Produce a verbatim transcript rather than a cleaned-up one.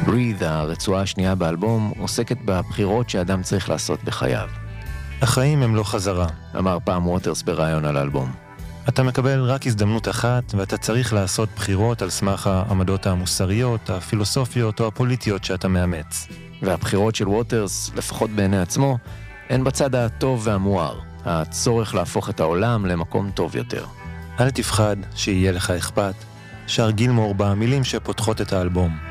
Breathe, הרצועה השנייה באלבום, עוסקת בבחירות שאדם צריך לעשות בחייו. החיים הם לא חזרה, אמר פעם ווטרס ברעיון על האלבום. אתה מקבל רק הזדמנות אחת, ואתה צריך לעשות בחירות על סמך העמדות המוסריות, הפילוסופיות או הפוליטיות שאתה מאמץ. והבחירות של ווטרס, לפחות בעיני עצמו, הן בצד הטוב והמואר, הצורך להפוך את העולם למקום טוב יותר. אל תפחד שיהיה לך אכפת, שר גילמור במילים שפותחות את האלבום.